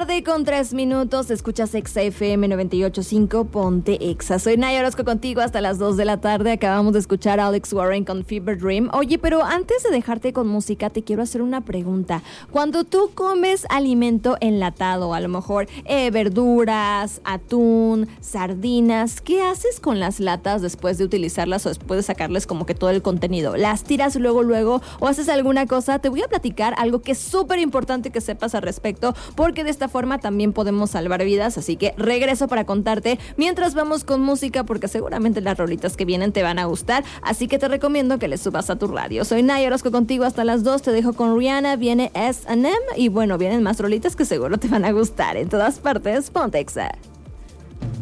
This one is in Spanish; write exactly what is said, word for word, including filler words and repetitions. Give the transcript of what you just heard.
tarde con tres minutos, escuchas Exa F M noventa y ocho punto cinco, ponte Exa. Soy Naya Orozco contigo hasta las dos de la tarde. Acabamos de escuchar a Alex Warren con Fever Dream. Oye, pero antes de dejarte con música, te quiero hacer una pregunta. Cuando tú comes alimento enlatado, a lo mejor eh, verduras, atún, sardinas, ¿qué haces con las latas después de utilizarlas o después de sacarles como que todo el contenido? ¿Las tiras luego, luego o haces alguna cosa? Te voy a platicar algo que es súper importante que sepas al respecto, porque de esta forma también podemos salvar vidas, así que regreso para contarte mientras vamos con música, porque seguramente las rolitas que vienen te van a gustar, así que te recomiendo que le subas a tu radio. Soy Naya Orozco contigo hasta las dos, te dejo con Rihanna, viene S and M y bueno, vienen más rolitas que seguro te van a gustar. En todas partes, ponte Exa.